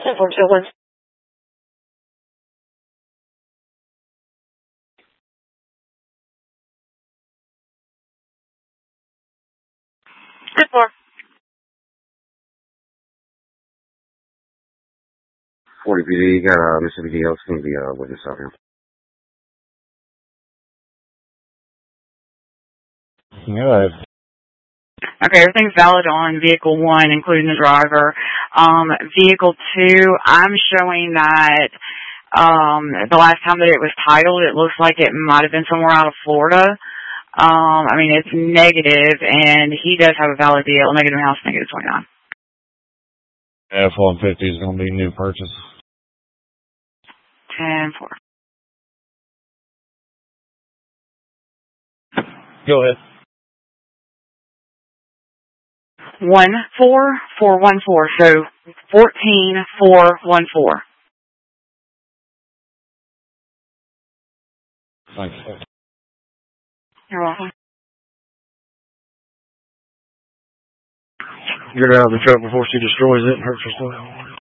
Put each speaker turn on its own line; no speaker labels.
10-4-2-1. Good for.
40 PD, you got Mississippi DL, it's going to be witness out here.
Good.
Okay, everything's valid on vehicle 1, including the driver. Vehicle 2, I'm showing that the last time that it was titled, it looks like it might have been somewhere out of Florida. I mean, it's negative, and he does have a valid DL, negative house, negative 29.
F-150 is going to be new purchase.
10-4.
Go ahead.
14414, so 14414.
Thanks.
You're welcome.
Get her out of the truck before she destroys it and hurts herself.